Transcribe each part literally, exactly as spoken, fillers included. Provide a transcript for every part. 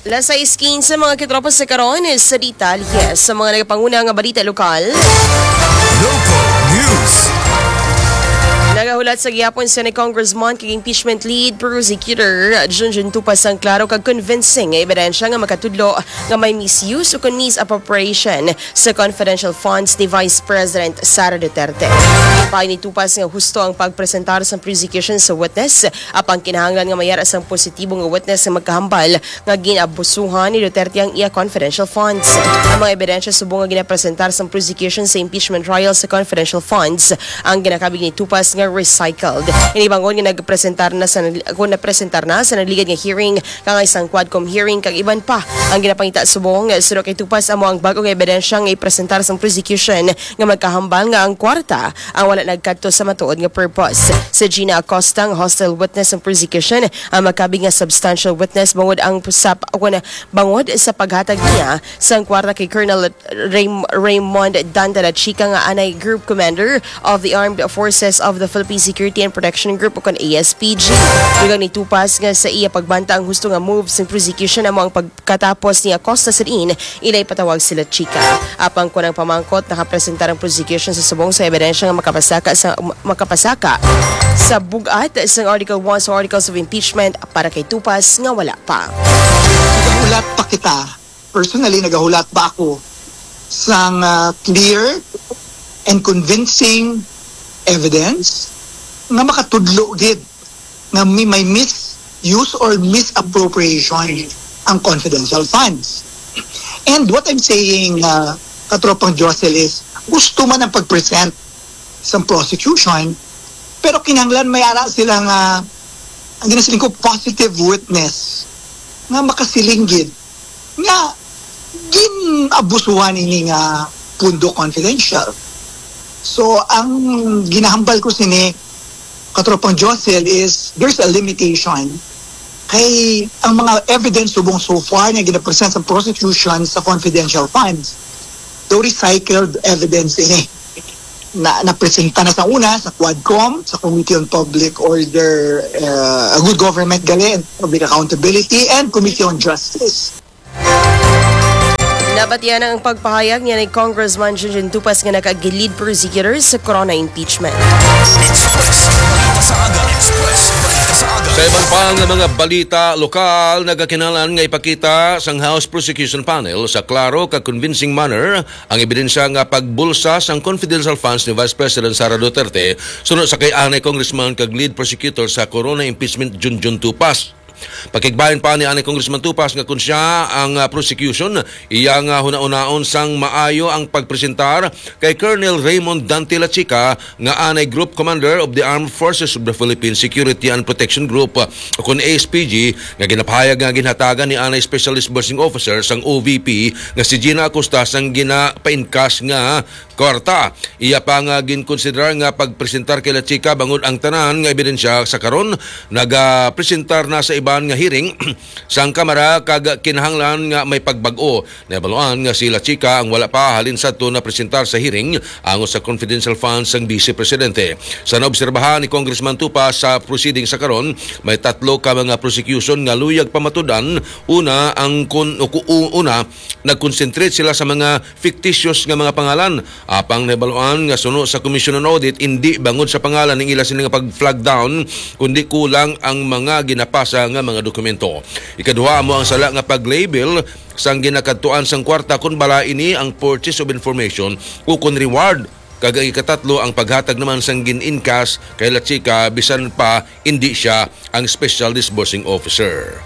Lasais quince mga kitropa sa karon sa detalye sa mga nagapanguna nga balita lokal. Local News. Nagahulat sa gihapon sa ni Congressman kag impeachment lead prosecutor Junjun Tupas ang klaro kag convincing nga ebidensya nga makatudlo nga may misuse o misappropriation sa confidential funds ni Vice President Sara Duterte. Pay ni Tupas nga husto ang pagpresentar sa prosecution sa witness apang kinahanglan nga mayara sang positibong nga witness nga magkahambal nga ginabusuhan ni Duterte ang iya confidential funds. Ang mga ebidensya subong nga ginapresentar sa prosecution sa impeachment trial sa confidential funds ang ginakabig ni Tupas nga recycled. Inibangon nga nagpresentar na sa kung napresentar na sa naligad nga hearing kang isang Quadcom hearing kag iban pa ang ginapangita subong suro kay Tupas amo ang bagong ebidensya nga ipresentar sa prosecution nga magkahambal nga ang kwarta ang wala nagkadto sa matuod nga purpose. Sa Gina Acosta ang hostile witness ng prosecution ang magkabig nga substantial witness bangod ang pusap kun bangod sa paghatag niya sa kwarta kay Colonel Ray- Raymond Dantala Chica nga anay group commander of the Armed Forces of the Philippine Security and Protection Group o kon A S P G. Dugang ni Tupas nga sa iya pagbanta ang husto nga move sa prosecution amo ang pagkatapos ni Acosta sa diin ilay patawag sila Chica. Apang kunang pamangkot nakapresentar ang prosecution sa subong sa ebidensya nga makapasaka sa makapasaka sa bugat sa Article one sa Articles of Impeachment para kay Tupas nga wala pa. Nagahulat pa kita, personally nagahulat pa ako sa uh, clear and convincing evidence nga makatudlo gid nga may, may misuse or misappropriation ang confidential funds. And what I'm saying, uh, katropang Josel, is gusto man ang pag-present sa prosecution pero kinahanglan may ara sila nga ang ginasiling ko positive witness nga makasilinggid nga ginabusuhan ini nga pundo confidential. So, ang ginahambal ko sini katropang Josel is there's a limitation kay ang mga evidence subong so far na ginapresent sa prosecution sa confidential funds. The recycled evidence ini na napresenta na sa una sa Quadcom, sa Committee on Public Order, uh, Good Government gali, Public Accountability, and Committee on Justice. Nabatian ang pagpahayag niya ni Congressman Junjun Tupas nga naka-lead prosecutor sa corona impeachment. Express. Sa Aga Express. Sa Aga. Sa ibang pang mga balita lokal, nagakinalan nga ipakita sang House Prosecution Panel sa klaro kag convincing manner ang ebidensya nga pagbulsa sang confidential funds ni Vice President Sara Duterte sunod sa kay anay Congressman kag lead prosecutor sa corona impeachment Junjun Tupas. Pagkigbayan pa ni ani Congressman Tupas nga kung siya ang uh, prosecution, iyang uh, hunaon sang maayo ang pagpresentar kay Colonel Raymond Dantala Chica nga anay Group Commander of the Armed Forces of the Philippine Security and Protection Group uh, o kun A S P G nga ginapahayag nga ginhatagan ni anay Specialist Bursing Officer sang O V P nga si Gina Acosta sang gina-painkas nga kwarta. Iya pa nga ginkonsiderar nga pagpresentar kay La Chica bangod ang tanan nga ebidensya sa karon naga-presentar na sa iban nga hearing sang kamera kag kinahanglan nga may pagbag-o. Nabaluan nga si La Chica ang wala pa halin sa to na presentar sa hearing ango sa confidential funds sang Vice Presidente. Sa naobserbahan ni Congressman Tupas sa proceeding sa karon, may tatlo ka mga prosecution nga luyag pamatudan. Una ang kun, una nag-concentrate sila sa mga fictitious nga mga pangalan. Apang nabaluan nga suno sa Commission on Audit hindi bangod sa pangalan ng ila sila nga pag-flag down kundi kulang ang mga ginapasa nga mga dokumento. Ikaduha mo ang sala nga pag-label sang ginakadtuan sang kwarta kun bala ini ang purchase of information o kun reward. Kag ikatatlo ang paghatag naman sang gin-incash kay La Chica bisan pa hindi siya ang Special Disbursing Officer.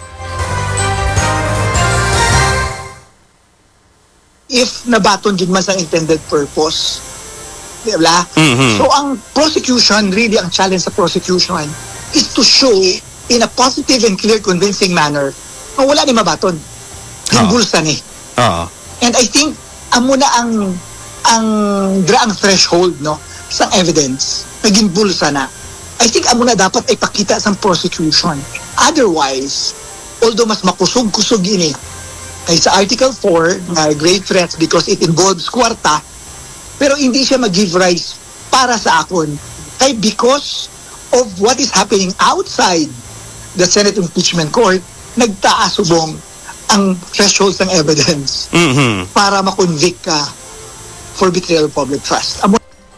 If nabaton gid man sa intended purpose, di ba? Mm-hmm. So ang prosecution, really ang challenge sa prosecution is to show in a positive and clear convincing manner na wala ni mabaton. Himbulsa ni. Ah. And I think amo na ang ang dra ang threshold no sa evidence naging bulsa na. I think amo na dapat ipakita sa prosecution. Otherwise, although mas makusog-kusog ini kay sa Article four na grave threats because it involves kwarta, pero hindi siya mag-give rise para sa akon. Kay because of what is happening outside the Senate Impeachment Court, nagtaas subong ang thresholds ng evidence Mhm. para makonvict ka for betrayal of public trust. Amo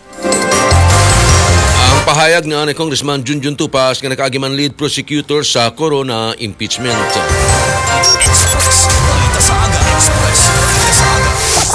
Ang pahayag nga ni Congressman Junjun Tupas nga nakaagi man lead prosecutor sa corona impeachment. Express. Balita sa Aga. Express. Balita sa Aga.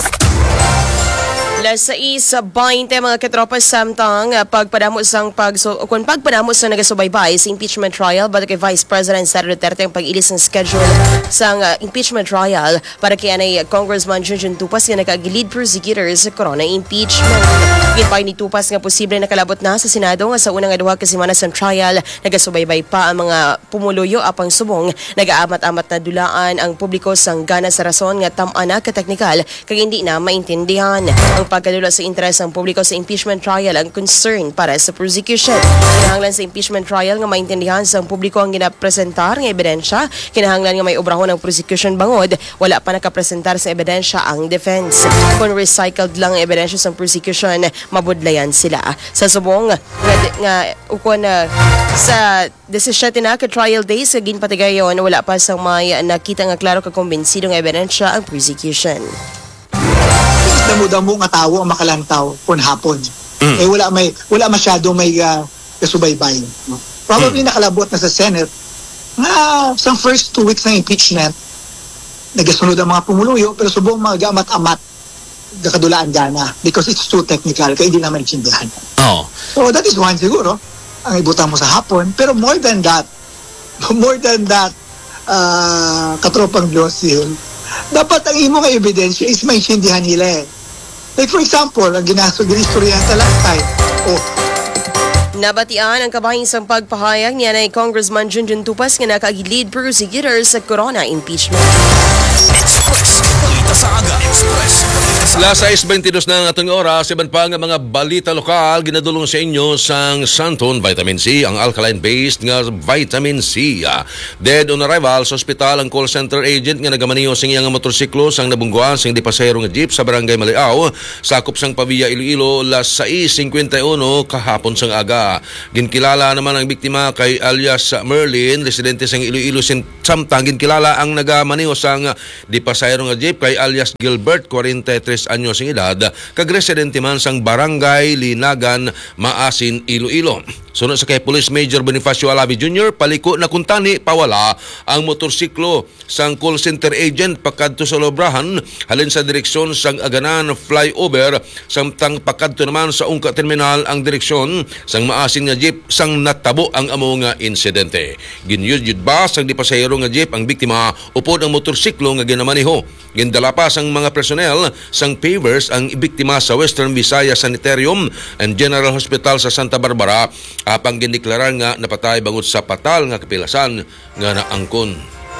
Alas sais bainte mga katropa samtang uh, pagpadamo sang pag so, kung pagpadamo sa nagasubaybay sa impeachment trial para kay Vice President Sara Duterte ang pag-ilis ng schedule sang uh, impeachment trial para kay anay Congressman Junjun Tupas nga naka-lead prosecutor sa corona impeachment. Ginpay ni Tupas nga posible nakalabot na sa Senado nga sa unang aduha ka semana sa trial nagasubaybay pa ang mga pumuluyo apang subong nagaamat-amat na dulaan ang publiko sang gana sa rason nga tam-ana ka teknikal kag hindi na maintindihan. Ang pagkadula sa interes ng publiko sa impeachment trial ang concern para sa prosecution. Kinahanglan sa impeachment trial nga maintindihan sa publiko ang ginapresentar nga ebidensya. Kinahanglan nga may obrahon ng prosecution bangod, wala pa nakapresentar sa ebidensya ang defense. Kung recycled lang ang ebidensya sa prosecution, mabudlayan sila. Sa subong nga, nga ukon na sa seventeen na ka trial days nga ginpatigayon, wala pa sa may nakita nga klaro ka kumbinsido nga ebidensya ang prosecution. damo-damo nga tawo ang makalantaw kun hapon. Mm. Eh wala may wala masyado may uh, kasubaybay. No? Probably mm. nakalabot na sa Senate nga sa first two weeks ng impeachment nagasunod ang mga pumuluyo pero subong mga amat-amat gakadulaan gana because it's too technical kaya hindi naman intindihan. Oh. So that is one siguro ang ibutan mo sa hapon pero more than that more than that uh, katropang Glosil dapat ang imo nga ebidensya is maintindihan nila eh. Like for example, ang ginaso, ginistoryahan sa last time. Oh, Nabatian ang kabahing sang pagpahayag niya na Congressman Junjun Tupas nga naka-lead prosecutor sa corona impeachment. Express. Balita sa Aga. Express. Balita sa Alas sais twenty-two na ang atong oras, iban pa nga mga balita lokal, ginadulong sa inyo sang Santon Vitamin C, ang alkaline-based nga vitamin C. Dead on arrival sa ospital ang call center agent nga nagamaniyo sa iyang motorsiklo sang nabungguan sang di pasahero nga jeep sa barangay Maliao, sakop sang Pavia Iloilo, alas sais fifty-one kahapon sang aga. Ginkilala naman ang biktima kay alias Merlin, residente sang Iloilo, samtang ginkilala ang nagamaniyo sang di pasahero nga jeep kay alias Gilbert, forty-three anyos ang edad, kag residente man sang barangay Linagan, Maasin, Iloilo. Sunod sa kay Police Major Bonifacio Alavi Junior, paliko na kuntani pawala ang motorsiklo sang call center agent pakadto sa Lobrahan halin sa direksyon sang Aganan flyover, samtang pakadto naman sa Ungka Terminal ang direksyon sang Maasin nga jeep sang natabo ang amo nga insidente. Ginyud-yud ba sang di pasahero nga jeep ang biktima upod ang motorsiklo nga ginamaniho. Gindala pa sang mga personnel sang pavers ang biktima sa Western Visayas Sanitarium and General Hospital sa Santa Barbara, apang gindeklarar nga napatay bangod sa patal nga kapilasan nga naangkon.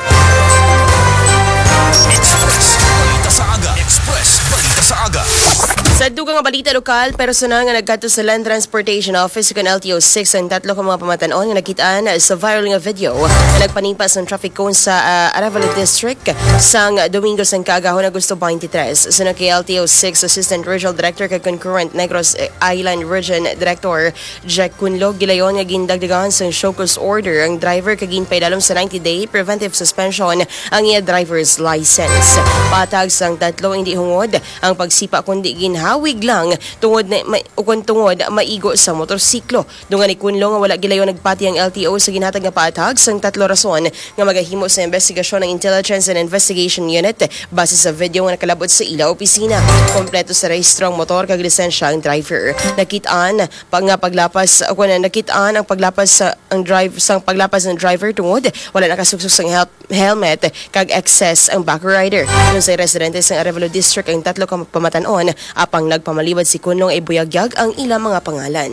Express. Balita sa Aga. Express. Balita sa Aga. Sa dugang nga balita lokal, personal nga nagkadto sa Land Transportation Office kan L T O six ang tatlo ka mga pamatanon nga nakitaan sa viral nga video na nagpanimpas ng traffic cone sa uh, Arevalo District sang Domingo sang kaagahon Agosto twenty-three. Sunod kay L T O six Assistant Regional Director kay Concurrent Negros Island Region Director Jack Kunlog, gilayon nga gindagdagan sa show cause order ang driver kag ginpaydalom sa ninety day preventive suspension ang iya driver's license. Patag sang tatlo hindi hungod ang pagsipa kundi ginhawig lang tungod na ma, ukon tungod maigo sa motorsiklo. Dungan ni Kunlo nga wala gilayon nagpati ang L T O sa ginhatag nga patag sang tatlo rason nga magahimo sa investigasyon ng Intelligence and Investigation Unit base sa video nga nakalabot sa ila opisina. Kompleto sa rehistro ang motor kag lisensya ang driver. Nakitaan pag nga paglapas ako na nakitaan ang paglapas sa ang drive sang paglapas ng driver tungod wala nakasuksok sang hel- helmet kag excess ang back rider. Nun sa residente sa Arevalo District ang tatlo ka pamatanon apang nagpamalibad si Kunlong ay buyagyag ang ilang mga pangalan.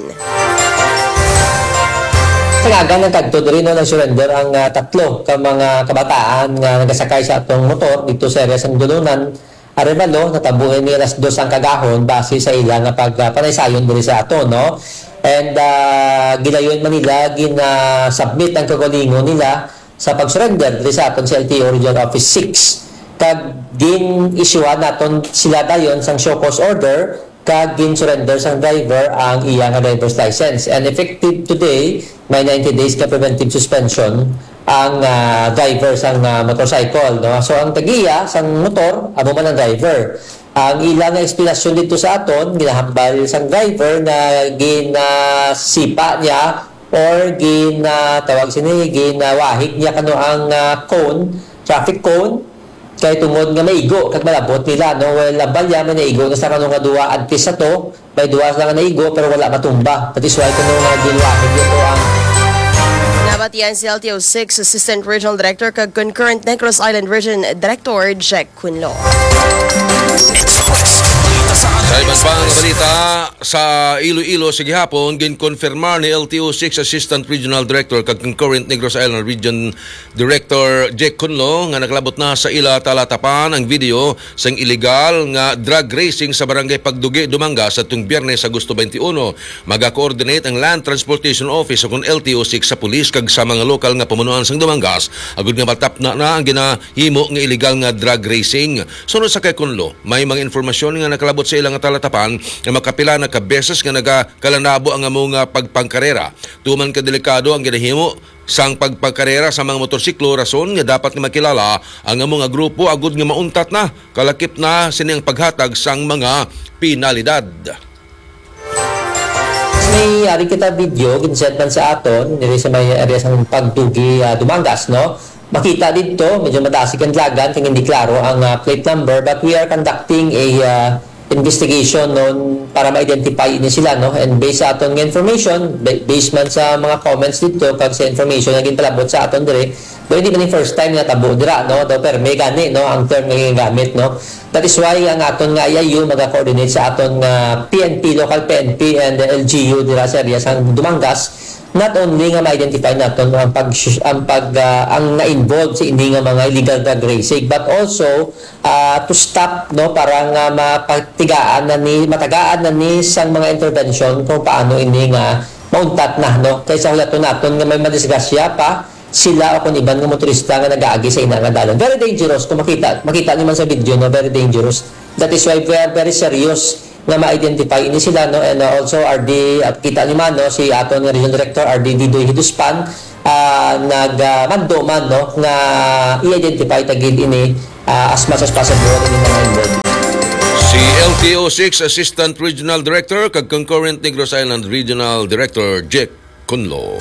Sa ngagan ng tagtod rin no, nag-surrender ang uh, tatlo ka mga kabataan nga nagasakay sa atong motor dito sa area ng Dulunan, Arevalo, natabuhin ni alas dos ang kagahon base sa ilang nga pagpanaysayon diri sa ato, no? And uh, gilayon man nila gina-submit ang kagalingon nila sa pag-surrender diri sa aton sa L T O Regional Office six. Kag din isyuhan naton sila dayon sang show cause order kag gin surrender sang driver ang iyang driver's license, and effective today may ninety days ka preventive suspension ang ah, driver sang ah, motorcycle, no? So ang tagiya sang motor amo man ang driver. Ang ilang explanation dito sa aton ginahambal sang driver na ginasipa niya or gina tawag sini ginawahig niya kano ang ah, cone, traffic cone kay tungod nga maigo kag malabot nila, no? Well, labal ya man naigo na sa kano nga duwa adtis sa to may duwa lang nga naigo pero wala matumba pati suway kano nga ginawahig ito ang Nabatian si L T O six Assistant Regional Director kag Concurrent Negros Island Region Director Jack Kunlo. Express. Balita sa aga. Sa ibang pang balita, sa Iloilo sa gihapon, ginkonfirmar ni L T O six Assistant Regional Director kag Concurrent Negros Island Region Director Jack Kunlo nga naglabot na sa ila talatapan ang video sang illegal nga drug racing sa barangay Pagdugi, Dumanga sa tung Biyernes, Agosto twenty-one. Maga-coordinate ang Land Transportation Office o kung L T O six sa pulis kag sa mga lokal nga pamunuan sang Dumangas agud nga matap na, na ang ginahimo nga illegal nga drug racing. Sunod sa kay Kunlo, may mga informasyon nga nakalabot sa ilang talatapan nga makapila na ka beses nga nagakalanabo ang among pagpangkarera. Tuman ka delikado ang ginahimo sang pagpagkarera sa mga motorsiklo, rason nga dapat nga makilala ang among grupo agud nga mauntat na kalakip na sining paghatag sang mga penalidad. May ari kita video ginsend man sa aton diri sa may area sang Pagdugi, uh, Dumangas, no? Makita dito medyo matasig ang lagan kung hindi klaro ang uh, plate number, but we are conducting a uh, investigation non para ma-identify ini sila, no? And based sa aton nga information, based man sa mga comments dito kag sa information nga ginpalabot sa aton dire, do hindi man yung first time nga tabo dira, no? Do per may gani, no, ang term nga ginagamit, no? That is why ang aton nga I A U maga-coordinate sa aton nga P N P, local P N P and the L G U dira sa area sang Dumangas, not only nga ma-identify naton ang pag ang pag uh, ang na-involved sa ini nga mga illegal drug racing, but also uh, to stop, no, para nga mapatigaan na ni matagaan na ni sang mga intervention kung paano ini nga mauntat na, no, kaysa hulaton naton nga may madisgrasya pa sila o kung iban nga motorista nga nag-aagi sa ina nga dalan. Very dangerous kung makita makita niyo man sa video, no, very dangerous. That is why we are very serious nga ma-identify ini sila, no, and uh, also R D at kita ni man, no, si aton nga Regional Director R D Didoy Hiduspan uh, nag uh, mando man, no, nga i-identify tagid ini uh, as much as possible ini mga involved. Si L T O six Assistant Regional Director kag Concurrent Negros Island Regional Director Jack Kunlo.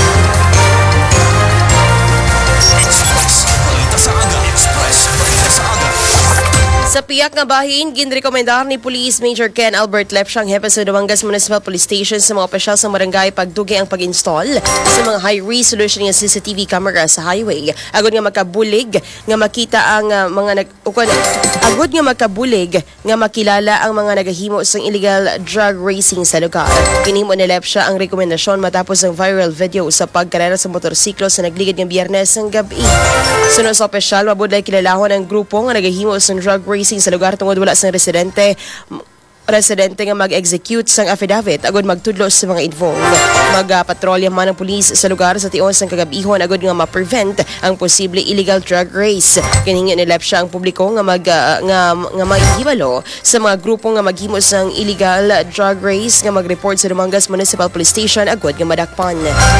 Express. Balita sa aga. Express. Balita sa aga. Sa piyak nga bahin, ginrekomendar ni Police Major Ken Albert Lepsiang hepe sa Dumangas Municipal Police Station sa mga opisyal sa barangay Pagdugi ang pag-install sa mga high-resolution nga C C T V camera sa highway. Agod nga makabulig nga makita ang uh, mga nag ukon agod nga makabulig nga makilala ang mga nagahimo sa illegal drug racing sa lugar. Kinihimo ni Lepsia ang rekomendasyon matapos ang viral video sa pagkarera sa motorsiklo sa nagligid nga Biyernes ng gabi. Sunod sa opisyal, mabudlay kilalahon ang grupo nga nagahimo sa drug racing sa lugar tungod wala sang residente residente nga mag-execute sang affidavit agod magtudlo sa mga involved. Magpatrolya man ang pulis sa lugar sa tion sang kagabihon agod nga ma-prevent ang posible illegal drug race. Kinahingin ni Lepsia ang publiko nga mag uh, nga nga maihibalo sa mga grupo nga maghimo sang illegal drug race nga mag-report sa Dumangas Municipal Police Station agod nga madakpan.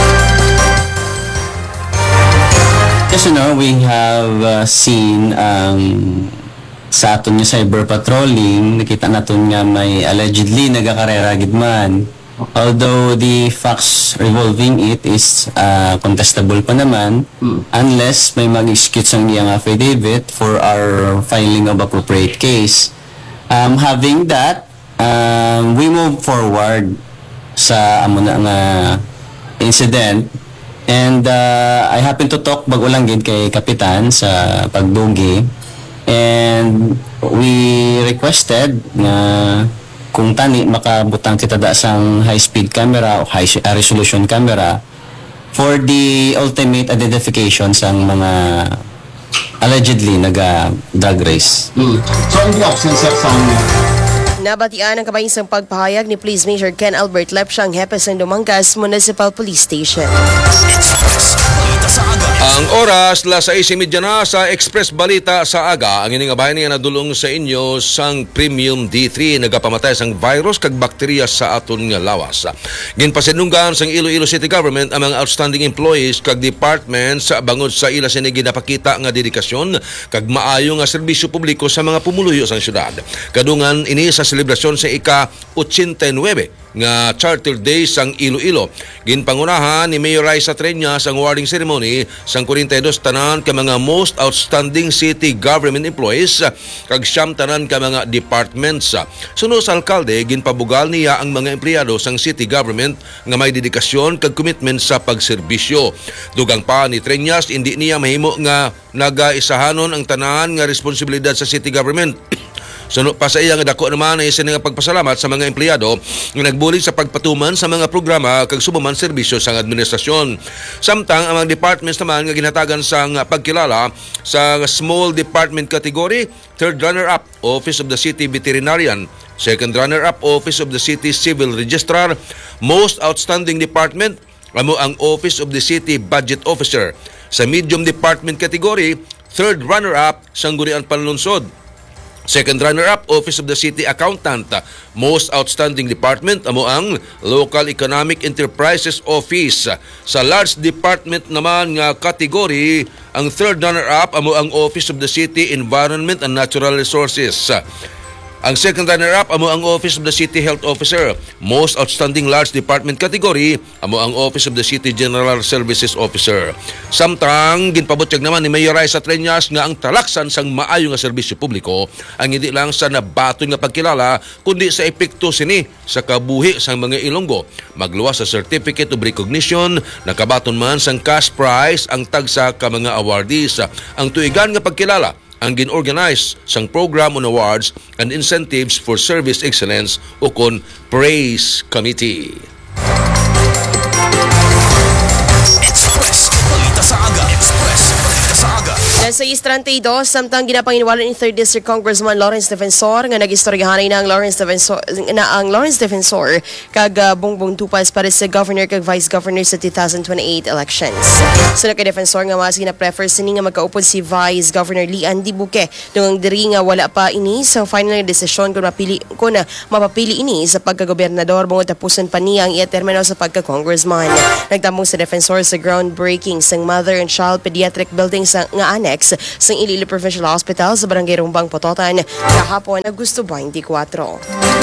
Yes, you know, we have uh, seen um, sa aton yung cyber patrolling, nakita natin nga may allegedly nagakarera gid man. Although the facts revolving it is uh, contestable pa naman, mm. unless may mag-execute sang iyang affidavit for our filing of appropriate case. Um, having that, um, we move forward sa amo na nga incident. And uh, I happen to talk bago lang gid kay Kapitan sa Pagdugi. And we requested na kung tani makabutang kita da sang high-speed camera o high-resolution camera for the ultimate identification sang mga allegedly naga-drug race. Mm. So, in the absence of some... Nabatian ang kabayisang pagpahayag ni Police Major Ken Albert Lepsiang hepe sa Dumangas Municipal Police Station. Express. Balita sa aga. Ang oras, las sais trenta na sa Express Balita sa Aga. Ang ining abayan niya nadulong sa inyo sang Premium D three nagapamatay sang virus kag bakterya sa aton nga lawas. Ginpasinunggan sang Iloilo City Government ang mga outstanding employees kag departments bangod sa ila sini ginapakita nga dedikasyon kag maayo nga serbisyo publiko sa mga pumuluyo sang syudad. Kadungan ini sa selebrasyon sa ika eighty-nine nga Charter Day sang Iloilo. Ginpangunahan ni Mayor Raisa Treñas ang awarding ceremony sang forty-two tanan ka mga most outstanding city government employees kag siyam tanan ka mga departments. Suno sa alkalde, ginpabugal niya ang mga empleyado sang city government nga may dedikasyon kag commitment sa pagserbisyo. Dugang pa ni Treñas, hindi niya mahimo nga nagaisahanon ang tanan nga responsibilidad sa city government. Suno pa sa iya nga dako naman ay isa nga pagpasalamat sa mga empleyado nga nagbulig sa pagpatuman sa mga programa kag subuman serbisyo sa administrasyon. Samtang ang mga departments naman nga ginhatagan sa pagkilala sa small department category, third runner-up Office of the City Veterinarian, second runner-up Office of the City Civil Registrar, most outstanding department amo ang Office of the City Budget Officer. Sa medium department category, third runner-up Sangguniang Panlunsod, second runner-up, Office of the City Accountant. Most outstanding department amo ang Local Economic Enterprises Office. Sa large department naman nga category, ang third runner-up amo ang Office of the City Environment and Natural Resources. Ang second runner-up amo ang Office of the City Health Officer. Most outstanding large department category amo ang Office of the City General Services Officer. Samtang ginpabutyag naman ni Mayor Raisa Treñas nga ang talaksan sang maayo nga serbisyo publiko ang hindi lang sa nabaton nga pagkilala kundi sa epekto sini sa kabuhi sang mga Ilonggo. Magluwas sa Certificate of Recognition, nakabaton man sang cash prize ang tagsa ka mga awardees. Ang tuigan nga pagkilala ang gin-organize sang Program on Awards and Incentives for Service Excellence o kon Praise Committee. Express Balita sa Aga. Express Balita sa Aga. Nasa thirty-two, samtang ginapanginwalan ni third District Congressman Lawrence Defensor nga nag-istoryahanay na ang Lawrence Defensor na ang Lawrence Defensor kag uh, Bongbong Tupas para sa Governor kag Vice Governor sa twenty twenty-eight elections. Sunod kay Defensor nga mas gina-prefer sini nga magkaupod si Vice Governor Lian Dibuque dungang diri nga wala pa ini sa final desisyon kung mapili kung na mapapili ini sa pagkagobernador bungod tapuson pa niya ang iya termino sa pagka-congressman. Nagtambong sa Defensor sa groundbreaking sang Mother and Child Pediatric Building sa nga annex sa Iloilo Provincial Hospital sa Barangay Rumbang, Pototan kahapon Agosto twenty-four.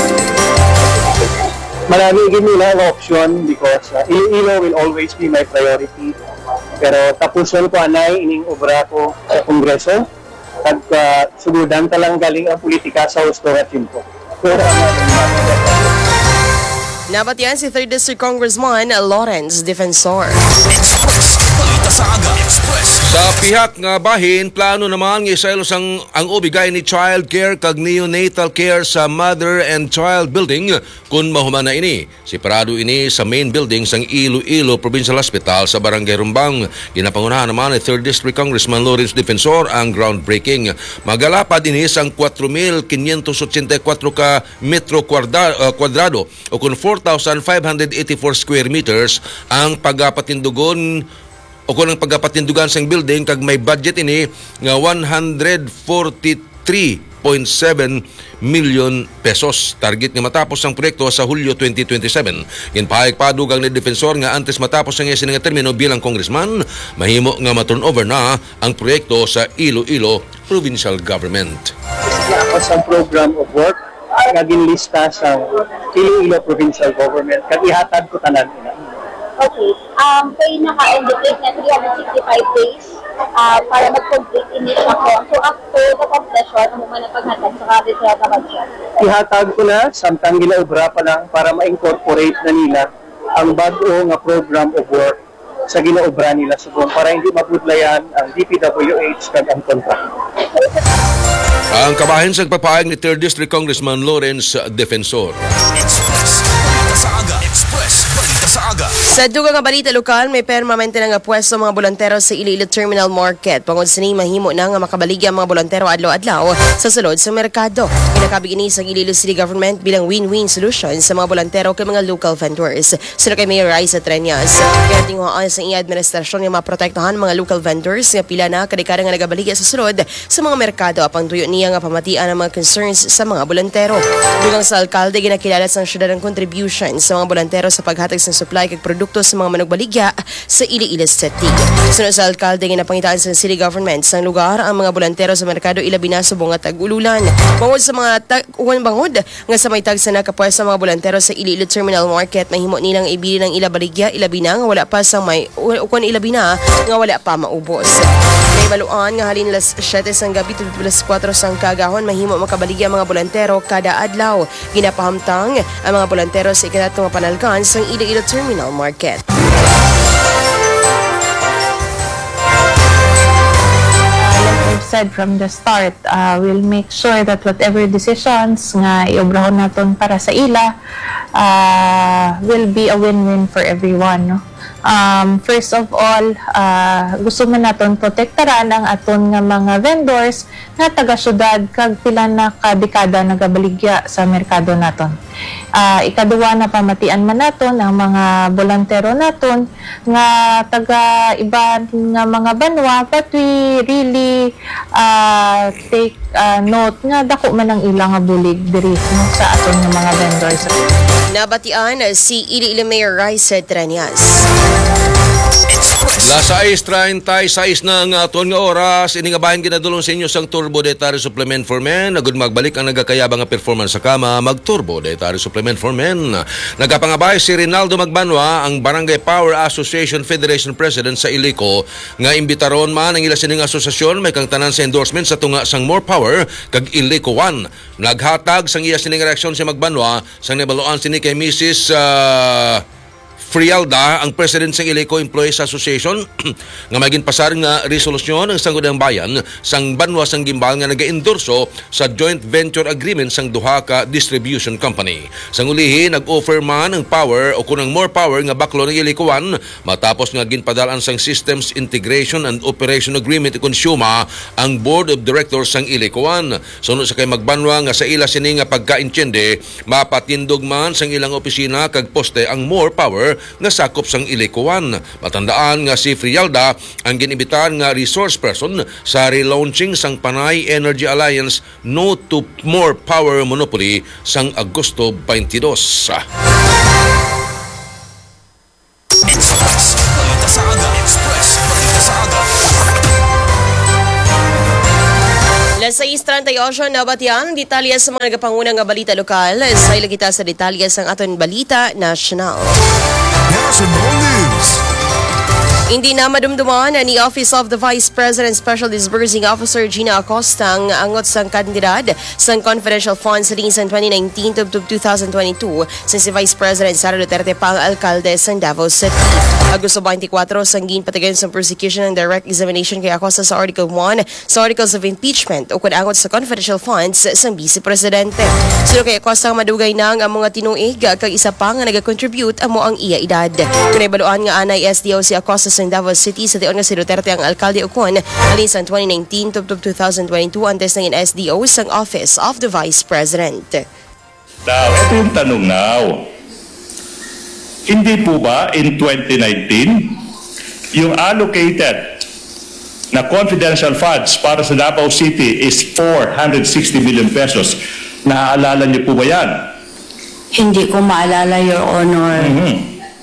Marami din nila ang option because uh, Iloilo will always be my priority. Pero tapuson ko anay ining obra ko sa Kongreso at uh, sugudan talang galing ang politika sa husto at timpo. Nabatian si third District Congressman Lawrence Defensor. Express Balita sa Aga. Express. Sa pihak nga bahin, plano naman nga isaylos ang, ang ubigay ni child care kag neonatal care sa Mother and Child Building kung mahumana ini. Separado ini sa main building sang Iloilo Provincial Hospital sa Barangay Rumbang. Ginapangunahan naman ni third District Congressman Lawrence Defensor ang groundbreaking. Magalapad ini sang four thousand five hundred eighty-four ka metro kwadra, uh, kwadrado o kung four thousand five hundred eighty-four square meters ang pagapatindugon o kung ang pagapatindugan sang building kag may budget ini nga one hundred forty-three point seven million pesos. Target nga matapos ang proyekto sa Hulyo twenty twenty-seven. Ginpahayag pa dugang ni Defensor nga antes matapos ang isin nga termino bilang congressman, mahimo nga ma-turnover na ang proyekto sa Iloilo Provincial Government. Ako sa program of work nga ginlista sa Iloilo Provincial Government kag ihatag ko tanan ina. Okay. Um, kayo naka-indicate na three hundred sixty-five days uh, para mag-complete ini siya ko. So, after the completion, ano man ang paghatag sa kapit sa kabadya? Ihatag ko na, samtang ginaobra pa lang para ma-incorporate na nila ang bago nga program of work sa ginaobra nila subong para hindi mabudlayan ang D P W H kag ang contract. Ang kabahin sa pagpapahayag ni third District Congressman Lawrence Defensor. Express Balita sa Aga. Express Balita sa Aga. aga. Sa dugang nga balita lokal, may permanente na nga pwesto mga bolontero sa Iloilo Terminal Market. Pangod sini mahimo na nga makabaligi ang mga bolontero adlaw-adlaw sa sulod sa merkado. Kinakabig ini sa Iloilo City Government bilang win-win solution sa mga bolontero kay mga local vendors. Sino kay Mayor Raisa Treñas, kaya tinguhaan sa iya administrasyon nga maprotektahan mga local vendors nga pila na kadikada nga nagabaligi sa sulod sa mga merkado apang tuyo niya nga pamatian ang mga concerns sa mga bolontero. Dugang sa alkalde ginakilala sa syudad ang contribution sa mga bolontero sa paghatag ng supply kag produkto sa mga manugbaligya sa Iloilo City. Sunod sa alkalde ginapangitaan sa city government sa lugar ang mga bolontero sa merkado ilabi na subong nga tag-ululan. Bangod sa mga tag uwan bangod nga sa may tag sa nakapwesto sa mga bolontero sa Iloilo Terminal Market mahimo nilang ibili ng ilabaligya ilabi na nga wala pa sa may ukon ilabi na nga wala pa maubos. May baluan nga halin las siyete sang gabi to las kwatro sang kagahon mahimo makabaligya ang mga bolontero kada adlaw. Ginapahamtang ang mga bolontero sa ikatatlo nga panalkan sang Iloilo Terminal Market. We've said from the start, uh, we'll make sure that whatever decisions nga iobrahon naton para sa ila uh, will be a win-win for everyone. No? Um, first of all, uh, gusto man naton protektaran ang aton nga mga vendors nga taga-syudad kag pila na kadekada nagabaligya sa merkado naton. Uh, ikaduwa na pamatian man naton ang mga bolontero naton nga taga iba nga mga banwa, but we really uh, take uh, note nga dako man ang ilang nga bulig diri no, sa aton nga mga vendors. Nabatian si Iloilo Mayor Raisa Treñas. Nasa is thirty-six na nga aton nga oras, ini nga bahin ginadulong sa inyo sang Turbo Dietary Supplement for Men. Nagud magbalik ang nagakayabang nga performance sa kama, mag Turbo Dietary Supplement for Men. Nagapangabay si Rinaldo Magbanwa, ang Barangay Power Association Federation President sa Ilico, nga imbitaron man ang ila sining asosasyon may kang tanan sa endorsement sa tunga sang More Power kag Ilico one. Naghatag sang iya sining reaksyon si Magbanwa sang nabaluan sini kay Missus Uh, Frialda, ang president sa Ilico Employees Association, nga maging pasar nga resolusyon ng Sangguniang Bayan sang Banwa sang Gimbal nga naga-endorso sa joint venture agreement sang duha ka distribution company. Sang ulihi, nag-offer man ng power o kunang more power nga baklo ng Ilico one matapos nga ginpadalan sang Systems Integration and Operation Agreement Consuma ang Board of Directors sang Ilico one. Sunod sa kay Magbanwa nga sa ila sini nga pagka-intyende, mapatindog man sang ilang opisina kag poste ang more power nga sakop sang Ilico one. Matandaan nga si Frialda ang ginibitan nga resource person sa relaunching sang Panay Energy Alliance No to More Power Monopoly sang Agosto twenty-two. Express. Balita sa aga. Express. Balita sa aga. Las sais thirty-eight na batian, detalye sa mga nagapangunang nga balita lokal. Sa ila kita sa detalye sang aton balita national. National News. Hindi na madumduman ni Office of the Vice President Special Disbursing Officer Gina Acosta ang angot sang kandidat sang confidential funds sa lingsan twenty nineteen to twenty twenty-two since si Vice President Sara Duterte pang alkalde sang Davao City. Agosto twenty-four sang ginpatagan sa prosecution ng direct examination kay Acosta sa Article one sa Articles of Impeachment o kung angot sa confidential funds sang Vice Presidente. Sino kay Acosta ang madugay na ang mga tinuig kag isa pa nga nag-contribute amo ang iya edad. Kung ibaluan nga anay S D O si Acosta sa Davao City sa tion nga si Duterte ang alkalde ukon alinsan twenty nineteen to twenty twenty-two antes ng S D O sang Office of the Vice President. Now, ito yung tanong now. Hindi po ba in twenty nineteen yung allocated na confidential funds para sa Davao City is four hundred sixty million pesos? Naaalala niyo po ba yan? Hindi ko maalala, Your Honor. Mm-hmm.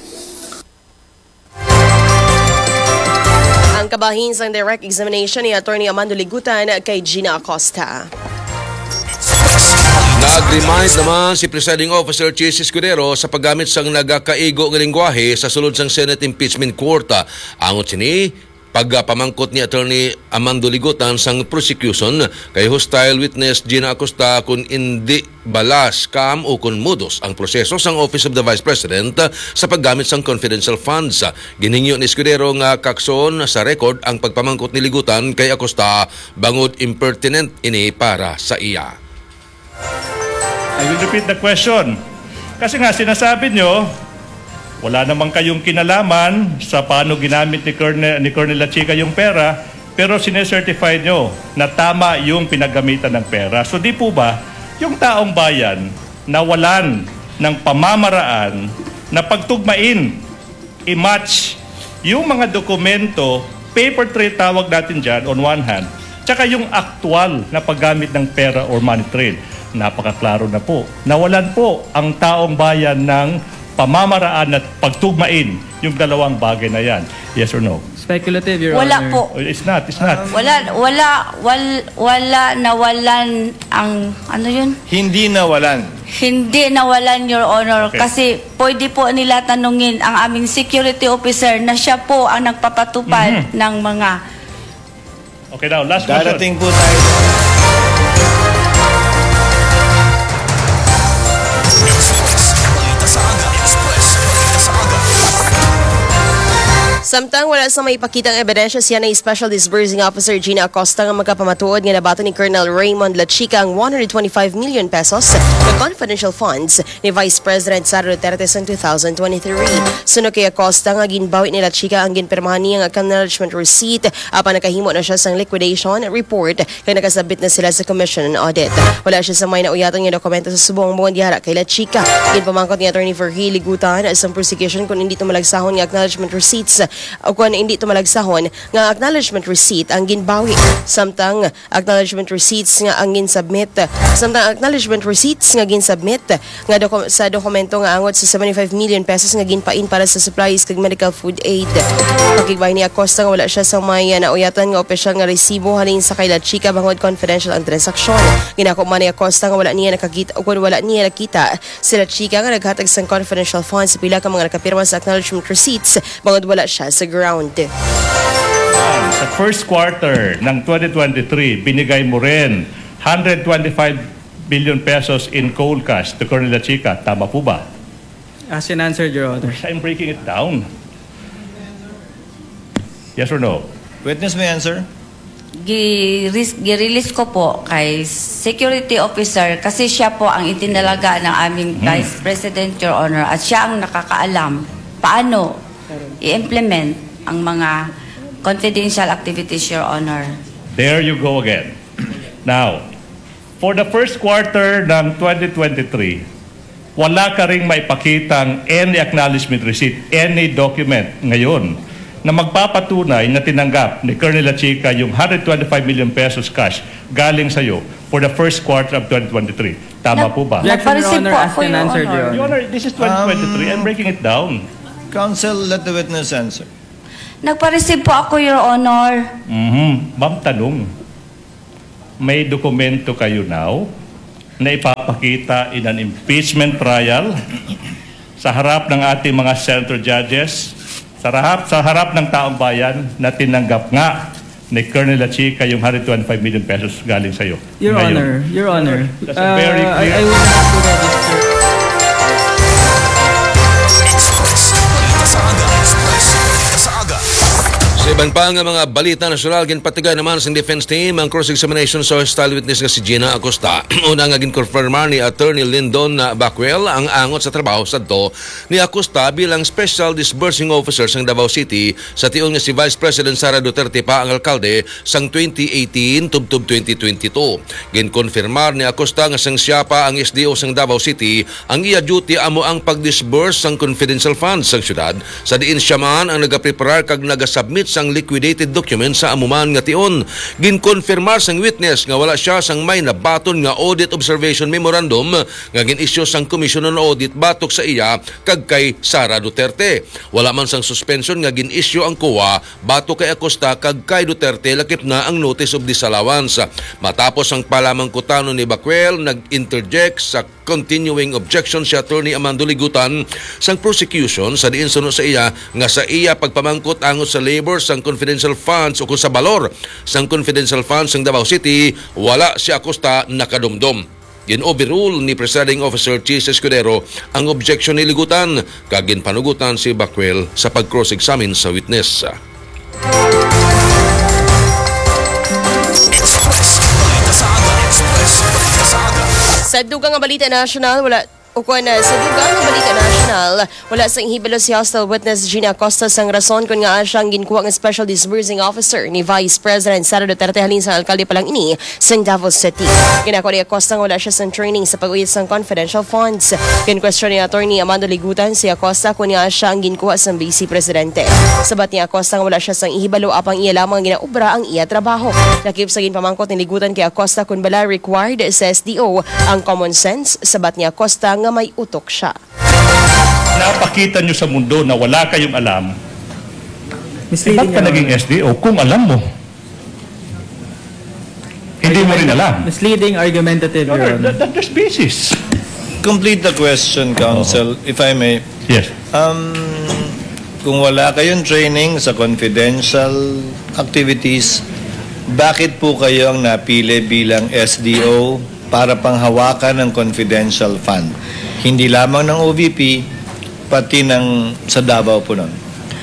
Ang kabahin sa direct examination ni Attorney Amando Ligutan kay Gina Acosta. Nag-remind naman si Presiding Officer Chis Escudero sa paggamit sang nagakaigo ng lingwahe sa sulod sang Senate Impeachment Court. Angot sini, pagpamangkot ni Attorney Amando Ligutan sang prosecution kay hostile witness Gina Acosta kung hindi balas, scam o kung modus ang proseso sang Office of the Vice President sa paggamit sang confidential funds. Ginhingyo ni Escudero nga kakson sa record ang pagpamangkot ni Ligutan kay Acosta bangod impertinent ini para sa iya. I will repeat the question. Kasi nga sinasabi nyo, wala naman kayong kinalaman sa paano ginamit ni Colonel, ni Colonel Lachica yung pera, pero sinecertify nyo na tama yung pinagamitan ng pera. So di po ba, yung taong bayan nawalan ng pamamaraan na pagtugmain, i-match yung mga dokumento, paper trail tawag natin dyan on one hand, tsaka yung aktual na paggamit ng pera or money trail. Napakaklaro na po. Nawalan po ang taong bayan ng pamamaraan at pagtugmain yung dalawang bagay na yan. Yes or no? Speculative, Your Wala Honor. po. Oh, it's not, it's not. Wala, wala, wala, wala nawalan ang, ano yun? Hindi nawalan. Hindi nawalan, Your Honor. Okay. Kasi pwede po nila tanungin ang aming security officer na siya po ang nagpapatupad Mhm. ng mga... Okay, now, last question. Darating po tayo. Express. Balita sa aga. Express. Balita sa aga. Samtang wala sa may ipakitang ebidensya, siya na Special Disbursing Officer Gina Acosta nga magkapamatuod nga nabato ni Colonel Raymond Lachica ang one hundred twenty-five million pesos na confidential funds ni Vice President Sara Duterte sa two thousand twenty-three. Suno kay Acosta nga ginbawi ni Lachica ang ginpirmahan niya nga acknowledgement receipt apan nakahimo na siya sang liquidation report kay nakasabit na sila sa Commission on Audit. Wala siya sa may nauyatan nga dokumento sa subong buong dihara kay Lachica. Ginpamangkot ni Attorney Verhey Ligutan sa prosecution kung hindi tumalagsahon nga acknowledgement receipts o kung hindi tumalagsahon nga acknowledgement receipt ang ginbawi. Samtang acknowledgement receipts nga ang ginsubmit samtang acknowledgement receipts nga ginsubmit nga doku- sa dokumento nga angot sa seventy-five million pesos nga ginpain para sa supplies kag medical food aid. Pagkigbay ni Acosta nga wala siya sa may nauyatan nga opisyal nga resibo halin sa kay Lachica bangod confidential ang transaksyon. Ginako man ni Acosta nga wala niya nakakita o kung wala niya nakita si Lachica nga naghatag sang confidential funds sa pila ka mga nakapirma sa acknowledgement receipts bangod wala siya sa ground. Sa first quarter ng twenty twenty-three, binigay mo rin one hundred twenty-five billion pesos in cold cash to Colonel Lachica. Tama po ba? As in answered, Your Honor. I'm breaking it down. Yes or no? Witness may answer. Gi-ris- Gi-release ko po kay security officer kasi siya po ang itinalaga ng aming Vice President, Your Honor, at siya ang nakakaalam paano i-implement ang mga confidential activities, Your Honor. There you go again. Now, for the first quarter ng twenty twenty-three, wala ka ring maipakitang any acknowledgement receipt, any document ngayon na magpapatunay na tinanggap ni Colonel Lachica yung one hundred twenty-five million pesos cash galing sa'yo for the first quarter of twenty twenty-three. Tama Na- po ba? Objection, Your Nagpa-receive Honor. po As ako, in Your answered, Your Honor. Your Honor. Honor, this is twenty twenty-three. I'm breaking it down. Counsel, let the witness answer. Nagpa-receive po ako, Your Honor. Mhm. Ma'am, tanong. May dokumento kayo now na ipapakita in an impeachment trial sa harap ng ating mga senator judges, sa harap, sa harap ng taong bayan na tinanggap nga ni Colonel Lachica yung one hundred twenty-five million pesos galing sa'yo. Your Ngayon. Honor, Your Honor. That's a very Uh, clear... I, I will have to register. Express. Balita sa aga. Express. Balita sa aga. Sa ibang pa nga mga balita nasyonal, ginpatigay naman sa defense team ang cross-examination sa hostile witness nga si Gina Acosta. Una nga ginkonfirmar ni Attorney Lyndon Backwell ang angot sa trabaho sadto ni Acosta bilang Special Disbursing Officer sa Davao City sa tiyon nga si Vice President Sara Duterte pa ang alkalde sang twenty eighteen tubtob twenty twenty-two. Ginkonfirmar ni Acosta nga sang siya pa ang S D O sang Davao City ang iya duty amo ang pag-disburse sang confidential funds sang syudad sa diin siya man ang nagapreparar kag nagasubmit sang liquidated documents sa amuman nga tion. Ginkonfirmar sang witness nga wala siya sang may nabaton nga audit observation memorandum nga gin-issue sang Commission on Audit batok sa iya kag kay Sara Duterte. Wala man sang suspension nga gin-issue ang C O A batok kay Acosta kag kay Duterte lakip na ang notice of disallowance. Matapos ang palamangkutano ni Backwell, nag-interject sa continuing objection si Attorney Amando Ligutan sang prosecution sa diin suno sa iya nga sa iya pagpamangkot angot sa labor sang confidential funds o kung sa balor sang confidential funds sang Davao City, wala si Acosta nakadumdum. Gin-overrule ni Presiding Officer Chis Escudero ang objection ni Ligutan kag ginpanugutan si Backwell sa pag-cross-examine sa witness. Express. Balita sa aga. Express. Balita sa aga. Sa dugang nga balita national, wala Ukon na sa dugang balita national, wala sa hibalo si hostile witness Gina Acosta sang rason kung nga siyang ginkuha ng special disbursing officer ni Vice President Sara Duterte halin sa alkalde pa lang ini sang Davao City. Ginako ni Acosta wala siya sa training sa pag-uyit sang confidential funds. Kin-question ni Attorney Amando Ligutan si Acosta kung nga siya ang ginkuha sang Vice Presidente. Sabat ni Acosta wala siya sang ihibalo apang iya lamang ginaubra ang iya trabaho. Lakip sa ginpamangkot ni Ligutan kay Acosta kung bala required sa S D O ang common sense. Sabat ni Acosta nga may utok siya. Napakita nyo sa mundo na wala kayong alam. Eh, ba't ka naging S D O kung alam mo? Hindi mo rin alam. Misleading, argumentative, Your Honor. That, there's basis. Complete the question, Counsel, if I may. Yes. Um, kung wala kayong training sa confidential activities, bakit po kayo ang napili bilang S D O para panghawakan ng confidential fund? Hindi lamang ng O V P, pati ng sa Davao po nun.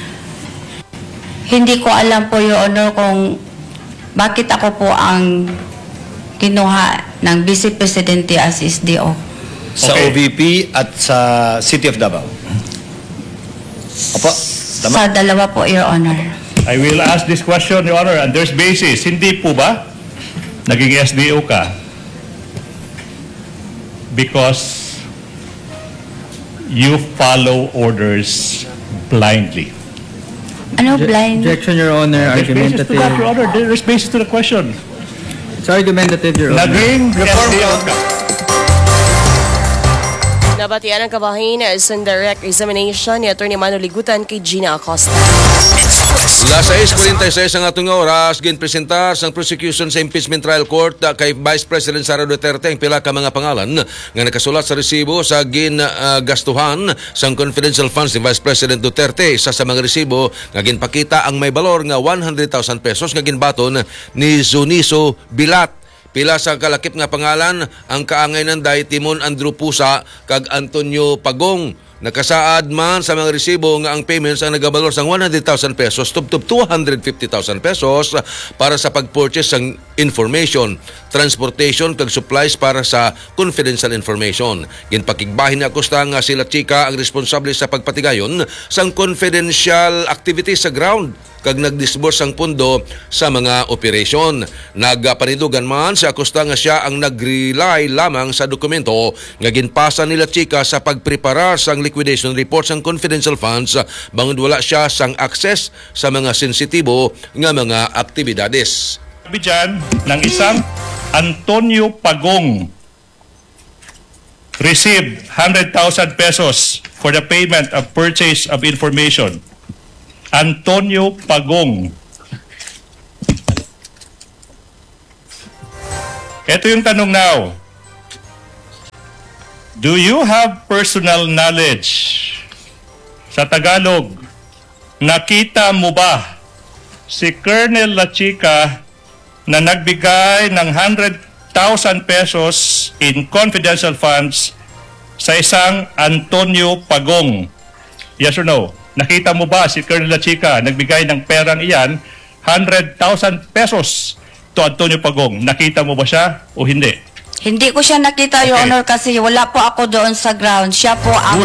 Hindi ko alam po, Your Honor, kung bakit ako po ang kinuha ng Vice Presidente as S D O. Sa Okay. O V P at sa City of Davao. Opo, tama. Sa dalawa po, Your Honor. I will ask this question, Your Honor, and there's basis. Hindi po ba naging S D O ka because you follow orders blindly? Ano blind? Objection, Your Honor. There's basis to Argumentative. that, Your Honor. There's basis to the question. It's argumentative, Your Honor. Naging S D O ka. Nabatian ang kabahin sa direct examination ni Atty. Mano Ligutan kay Gina Acosta. Alas sais forty-six ang atong oras, ginpresenta sang prosecution sa impeachment trial court uh, kay Vice President Sara Duterte ang pila ka mga pangalan nga nakasulat sa resibo sa gingastuhan uh, sang confidential funds ni Vice President Duterte. Isa sa mga resibo nga ginpakita ang may balor nga one hundred thousand pesos nga ginbaton ni Zuniso Bilat. Pila sa kalakip nga pangalan ang kaangay ng day Timon Andrew Pusa kag Antonio Pagong. Nakasaad man sa mga resibo nga ang payments ang nagabalor sang one hundred thousand pesos tubtub two hundred fifty thousand pesos para sa pag-purchase ng information, transportation kag supplies para sa confidential information. Ginpakigbahin ni Acosta nga sila Chika ang responsable sa pagpatigayon sang confidential activities sa ground kag nagdisburse ang pundo sa mga operasyon. Nagpanidugan man si Acosta nga siya ang nag-rely lamang sa dokumento nga ginpasa nila Chika sa pagpreparar sang liquidation reports ang confidential funds bangod wala siya sang access sa mga sensitibo nga mga aktibidades. Sabi dyan ng isang Antonio Pagong received one hundred thousand pesos for the payment of purchase of information. Antonio Pagong. Ito yung tanong now. Do you have personal knowledge? Sa Tagalog, nakita mo ba si Colonel Lachica na nagbigay ng one hundred thousand pesos in confidential funds sa isang Antonio Pagong? Yes or no? Nakita mo ba si Colonel Lachica nagbigay ng perang iyan, one hundred thousand pesos to Antonio Pagong? Nakita mo ba siya o hindi? Hindi ko siya nakita, Your Okay. Honor, kasi wala po ako doon sa ground. Siya po ang...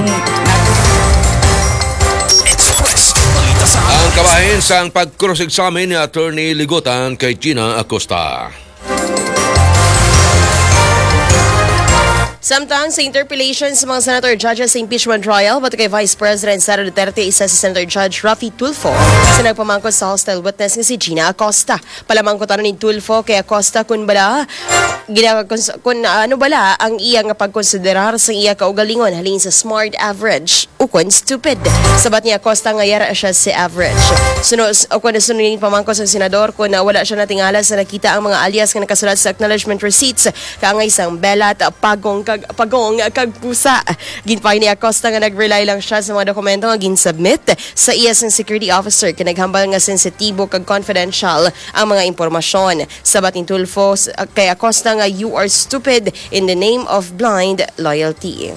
Express. Balita sa Ang kabahin sa pag-cross-examine ni Attorney Ligutan kay Gina Acosta. Samtang sa interpellation sa mga senator judges sa impeachment trial bato kay Vice President Sara Duterte, isa si Senator Judge Rafi Tulfo sa nagpamangkot sa hostile witness nga si Gina Acosta. Palamangkot ano ni Tulfo kay Acosta kung bala gina, kung ano bala ang iya nga pagkonsiderar sa iya kaugalingon halin sa smart average o kung stupid. Sabat ni Acosta nga yara siya si average. Suno o kung sunod pamangkot sa senador kung wala siya natingala sa nakita ang mga alias nga nakasulat sa acknowledgement receipts kaangay isang belat pagong kag pagong kag pusa. Ginpay ni Acosta nga nag-rely lang siya sa mga dokumento nga ginsubmit sa iya sang security officer kay naghambal nga sensitibo kag confidential ang mga impormasyon. Sabat ni Tulfo kay Acosta nga you are stupid in the name of blind loyalty.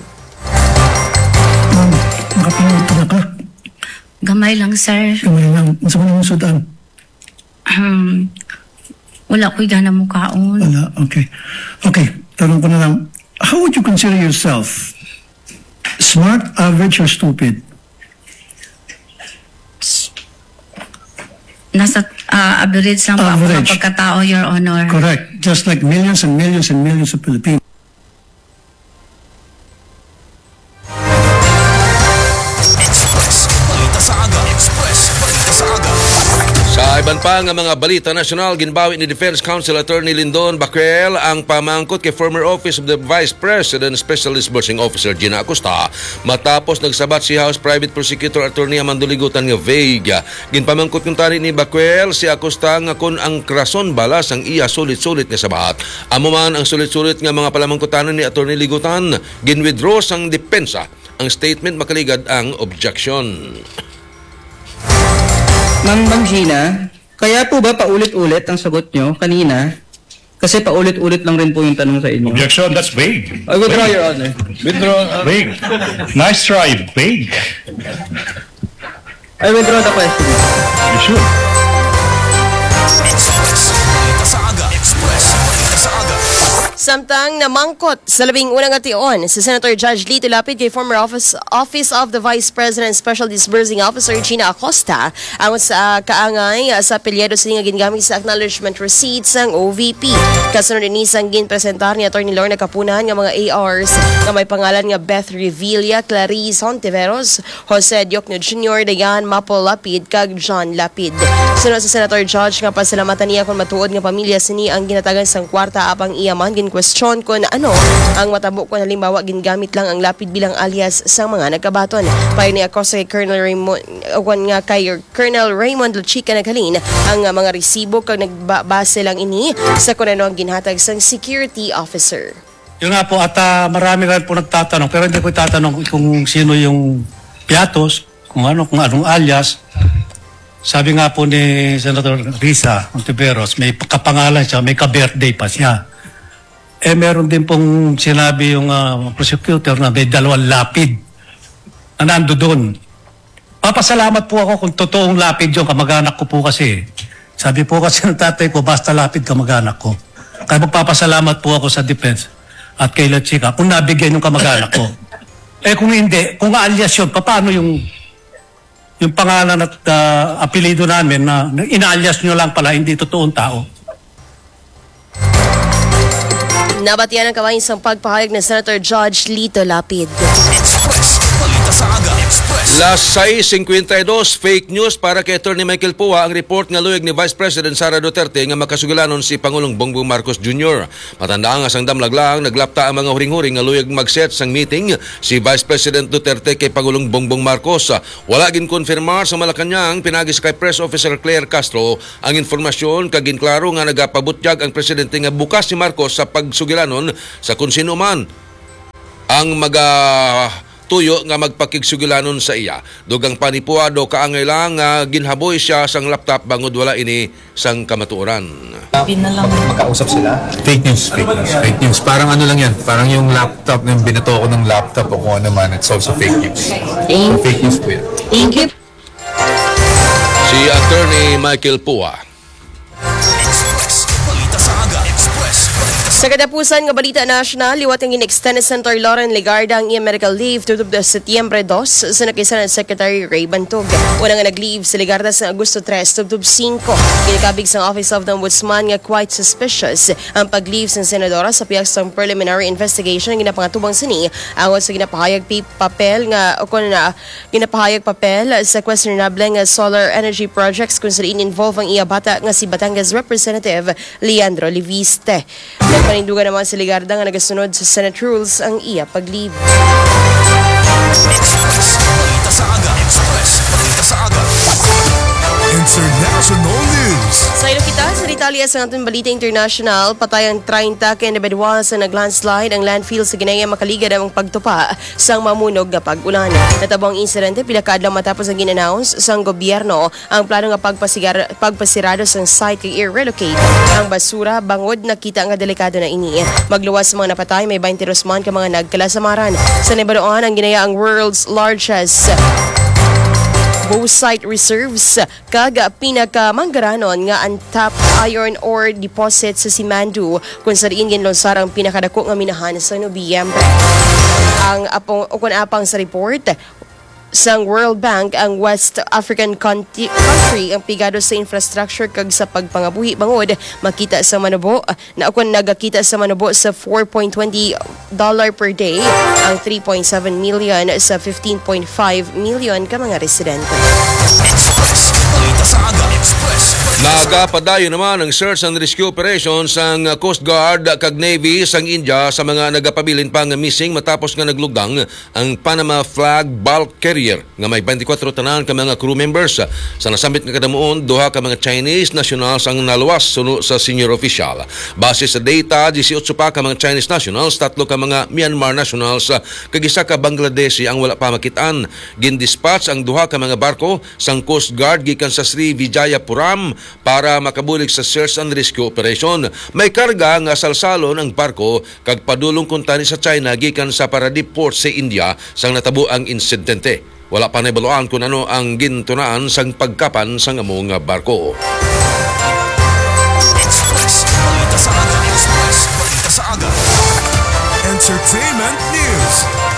Nakapinod ka na ka? Gamay lang, sir. Kamay lang. Masama na mong sudan? Um, wala ko'y gana mo kaon. Wala, okay. Okay, tanong ko na lang. How would you consider yourself Smart, average, or stupid? Nasa ah, average lang po ako Average. ng pagkatao, Your Honor. Correct. Just like millions and millions and millions of Filipinos. Express. Balita sa aga. Express. Balita sa aga. Sa iban pa nga mga balita nasyonal, ginbawi ni Defense Counsel Attorney Lindon Baquel ang pamangkot kay former Office of the Vice President Special Disbursing Officer Gina Acosta matapos nagsabat si House Private Prosecutor Attorney Amando Ligutan nga vague. Ginpamangkot kung tani ni Baquel si Acosta nga kun ang krason balas ang iya sulit-sulit nga sabat. Amo man ang sulit-sulit nga mga palamangkotanan ni Attorney Ligutan, ginwithdraw sang depensa ang statement makaligad ang objection. Ma'am, Ma'am Gina, kaya po ba paulit-ulit ang sagot nyo kanina? Kasi paulit-ulit lang rin po yung tanong sa inyo. Objection, that's vague. I withdraw, Your Honor. Withdraw. Vague. Nice try. Vague. I withdraw the question. You should. Express. Balita sa aga. Express. Balita sa aga. Samtang namangkot sa labing unang ation si Senator Judge Lito Lapid kay former Office Office of the Vice President Special Disbursing Officer Gina Acosta ang sa kaangay sa apelyido sa nga gingamit sa acknowledgement receipts ng O V P. Kasunod ni sang ginpresentar ni Attorney Lorna Kapunan nga mga A Rs nga may pangalan nga Beth Revilla, Clarice Hontiveros, Jose Diokno Junior, Dayan Mapo Lapid kag John Lapid. Sunod sa Senator Judge nga pasalamatan niya kung matuod nga pamilya sini ang ginatagan sang kwarta apang iyaman gin question ko na ano ang matabo ko halimbawa gingamit lang ang lapid bilang alias sa mga nagkabaton. Payo ni ako sa Colonel Raymond uh, nga kay Colonel Raymond Luchica naghalin ang uh, mga resibo kag nagbase lang ini sa kung ano ang ginhatag sang security officer. Yun nga po at uh, marami rin po nagtatanong pero hindi ko itatanong kung sino yung piatos, kung ano, kung anong alias. Sabi nga po ni Senator Risa Ontiveros, may kapangalan siya, may ka-birthday pa siya. Eh meron din pong sinabi yung uh, prosecutor na may dalawang lapid na nando doon. Papasalamat po ako kung totoong lapid yung kamag-anak ko po kasi. Sabi po kasi ng tatay ko, basta lapid kamag-anak ko. Kaya magpapasalamat po ako sa defense at kay La Chica kung nabigyan yung kamag-anak ko. Eh kung hindi, kung alias yun, paano yung yung pangalan at uh, apelido namin na inalias nyo lang pala, hindi totoong tao. Nabatian ang kawain sang pagpahayag ng Senator Judge Lito Lapid. Express. Balita sa aga. Express. Las sais fifty-two, fake news para kay Attorney Michael Pua ang report nga luyag ni Vice President Sara Duterte nga makasugalanon si Pangulong Bongbong Marcos Junior Matandaan nga sang damlaglang naglapta ang mga huring-huring nga luyag mag-set sang meeting si Vice President Duterte kay Pangulong Bongbong Marcos. Wala gin konfirmar sa Malacañang pinagis kay Press Officer Claire Castro ang informasyon kag ginklaro nga nagapabutyag ang presidente nga bukas si Marcos sa pagsugilanon sa kung sino man ang maga tuyo nga magpakigsugilanon sa iya. Dugang panipuado kaangay lang nga ginhaboy siya sang laptop bangod wala ini sang kamatuoran. Makausap sila? Fake news, fake news, fake news. Parang ano lang yan, parang yung laptop, yung binato ko ng laptop o kung ano man, it's also fake news. So, fake news po yan. Thank you. Si Attorney Michael Pua. Express. Balita sa aga. Express. Sa kadapusan nga balita national, liwat ang in-extend ni Senator Lauren Legarda ang iyang medical leave tutup na Setyembre two sa nakisanan Secretary Ray Bantog. Una nga nag-leave si Legarda sa Agosto three tutup five. Ginikabig sa Office of the Ombudsman nga quite suspicious ang pag-leave sa senadora sa piyak sa preliminary investigation nga ginapangatubang sini angon sa ginapahayag papel nga o kung na ginapahayag papel sa questionable nga solar energy projects kung saan involve ang iya bata nga si Batangas Representative Leandro Liviste. Nagpanindugan naman si Legarda nga nagasunod sa Senate rules ang iya pag-leave. Express. Balita sa aga. Express. Balita sa aga. International News. Sa ilo kita, sa Italia sa ating balita international, patay ang thirty ka individual sa nag-landslide ang landfill sa Ginaya makaligad ang pagtupa sa mamunog na pag-ulan. Natabang insidente pila kaadlaw matapos ang ginannounce sa gobyerno ang plano nga pagpasigar pagpasirado sa site kay i-relocate ang basura bangod nakita nga delikado na ini. Magluwas sa mga napatay may twenty-two man ka mga nagkalasamaran. Sa Nebadoan ang Ginaya ang world's largest bauxite reserves kag pinakamanggaranon nga ang top iron ore deposit sa Simandu kung sa diin ginlonsar ang pinakadako nga minahan sa Nobyembre. Ang apong ukon apang sa report sang World Bank, ang West African country, country ang pigado sa infrastructure kag sa pagpangabuhi bangod makita sa manubo na ukon nagakita sa manubo sa four point two zero dollar per day ang three point seven million sa fifteen point five million ka mga residente. Express. Balita sa Aga Express. Nagapadayo naman ang search and rescue operations ang Coast Guard kag Navy sang India sa mga nagapabilin pa nga missing matapos nga naglugdang ang Panama Flag Bulk Carrier nga may twenty-four tanan ka mga crew members. Sa nasambit nga kadamuon, duha ka mga Chinese nationals ang naluwas suno sa senior official. Base sa data, eighteen pa ka mga Chinese nationals, tatlo ka mga Myanmar nationals kag isa ka Bangladeshi ang wala pa makitaan. Gindispatch ang duha ka mga barko sang Coast Guard gikan sa Sri Vijayapuram para makabulig sa search and rescue operation. May karga nga salsalon ang barko kag padulong kuntani sa China gikan sa Paradip Port sa India sang natabo ang insidente. Wala pa nabaluan kung ano ang gintunaan sang pagkapan sang among barko. Express. Balita sa Aga Express. Balita sa Aga. Entertainment News.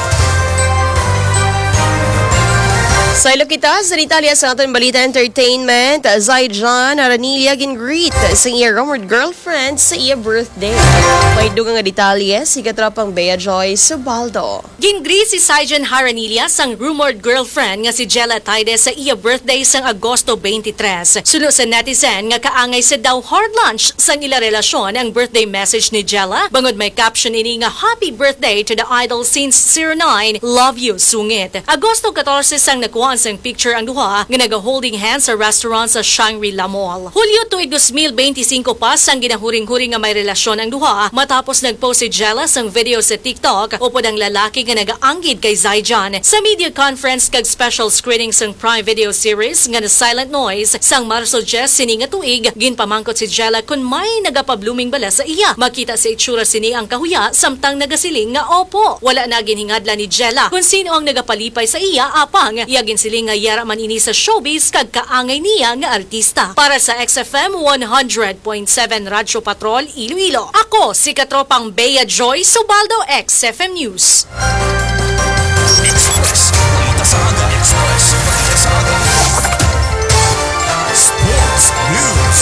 Sa ilo kita, sa Italia sa ating balita entertainment, Zaijan Aranilla gin-greet sa iya rumored girlfriend sa iya birthday. May dugang nga detalye si katropang Bea Joy Subaldo. Gin-greet si Zaijan Aranilla sang rumored girlfriend nga si Jella Taide sa iya birthday sang Agosto twenty-three. Suno sa netizen nga kaangay sa daw hard lunch sang ila relasyon ang birthday message ni Jella. Bangod may caption ini nga happy birthday to the idol since zero nine, love you sungit. Agosto fourteen sang nakuha sang picture ang duha nga naga-holding hands sa restaurant sa Shangri-La Mall. Hulyo tuig twenty twenty-five pa sang ginahuring-huring nga may relasyon ang duha matapos nag-post si Jella sang video sa TikTok upod ang lalaki nga nagaanggid kay Zaijan. Sa media conference kag special screening sang Prime Video series nga na Silent Noise sang Marso ten sini nga tuig ginpamangkot si Jella kung may nagapa-blooming bala sa iya. Makita sa itsura sini ang kahuya samtang nagasiling nga opo. Wala na ginhingadla ni Jella kung sino ang nagapalipay sa iya apang iya siling nga yara man ini sa showbiz kag kaangay niya nga artista. Para sa X F M one hundred point seven Radyo Patrol Iloilo. Ako si katropang Bea Joy Subaldo, X F M News. Express. Balita sa Aga Express. Balita sa Aga. Sports News.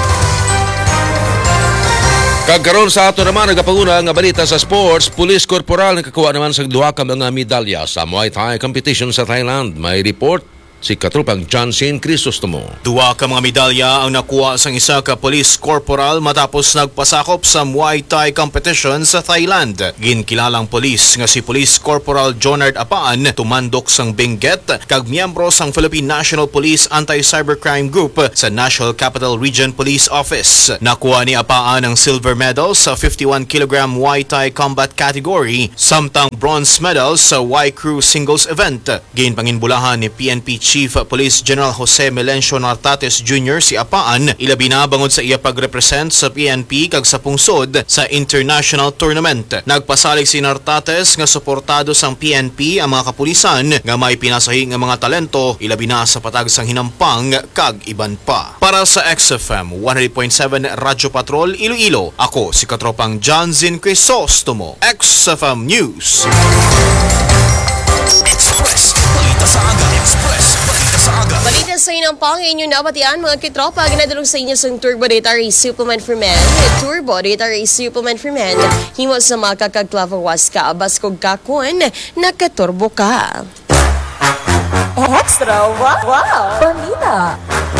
Kagkaroon sa ato naman nagapanguna nga balita sa sports, Police Corporal nakakuha naman sa duha ka mga medalya sa Muay Thai competition sa Thailand. May report si katropang Johnson Crisostomo. Duwa ka mga medalya ang nakuha sang isa ka police corporal matapos nagpasakop sa Muay Thai competition sa Thailand. Ginkilalang police nga si Police Corporal Jonard Apaan tumandok sang Benguet kag miyembro sang Philippine National Police Anti-Cybercrime Group sa National Capital Region Police Office. Nakuha ni Apaan ang silver medal sa fifty-one kilogram Muay Thai combat category samtang bronze medal sa Y Crew singles event. Ginpanginbulahan ni P N P Chief Police General Jose Melencio Nartates Junior si Apaan ilabi na bangod sa iya pagrepresent sa P N P kag sa pungsod sa international tournament. Nagpasalig si Nartates nga suportado sang P N P ang mga kapulisan nga may pinasahi nga mga talento ilabi na sa patag sang hinampang kag iban pa. Para sa X F M one hundred point seven Radyo Patrol Iloilo, ako si katropang Johnson Crisostomo, X F M News. Express. Balita sa Aga Express. Balita sa Aga. Balita sa inyong pang inyong nabatian mga kitropa. Ginadalong sa inyo sa Turbo Data Race Supplement for Men. Turbo Data Race Supplement for Men. Himo sa mga kakagklavawas ka. Baskog kakon, nakaturbo ka. Extra wow! Wow! Balita!